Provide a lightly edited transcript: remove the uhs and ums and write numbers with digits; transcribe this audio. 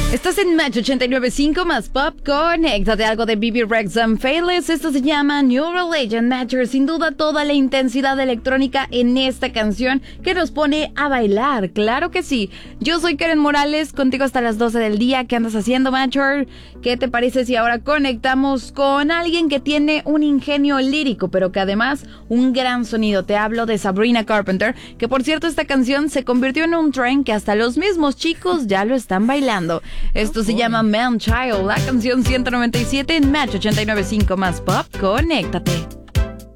Estás en Match 89.5 más Pop. Conéctate, algo de BB Rexa and Faithless. Esto se llama New Religion Matcher. Sin duda toda la intensidad electrónica en esta canción que nos pone a bailar. Claro que sí. Yo soy Karen Morales, contigo hasta las 12 del día. ¿Qué andas haciendo, Matcher? ¿Qué te parece si ahora conectamos con alguien que tiene un ingenio lírico, pero que además un gran sonido? Te hablo de Sabrina Carpenter, que por cierto esta canción se convirtió en un trend que hasta los mismos chicos ya lo están bailando. Esto se llama Man Child, la canción 197 en Match 89.5 más Pop. Conéctate.